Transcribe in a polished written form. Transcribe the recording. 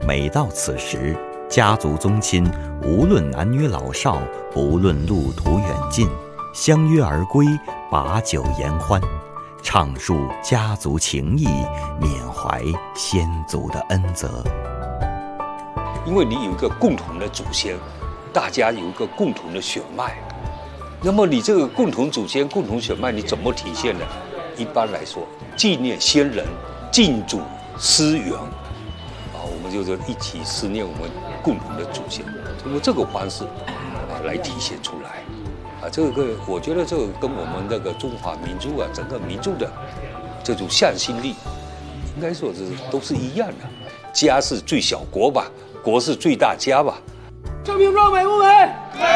每到此时，家族宗亲无论男女老少，不论路途远近，相约而归，把酒言欢，畅述家族情谊，缅怀先祖的恩泽。 因为你有一个共同的祖先，大家有一个共同的血脉，那么你这个共同祖先、共同血脉，你怎么体现呢？一般来说，纪念先人，敬祖思源，我们就是一起思念我们共同的祖先，通过这个方式来体现出来。这个我觉得这个跟我们那个中华民族整个民族的这种向心力，应该说都是一样的。家是最小国吧，国是最大家吧。 郑平说美不美？美。